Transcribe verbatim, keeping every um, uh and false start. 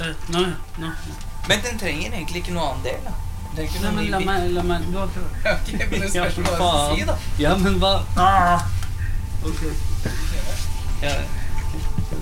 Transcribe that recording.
Nei, nei, nei. Men den trenger egentlig ikke noe annen del, da. Det er ikke Nei, noe men ny la bit. meg, la meg, du har ikke... Ok, men det spørs Ja, hva faen. du sier, da. Ja, men hva? Ah! Ok. Ja,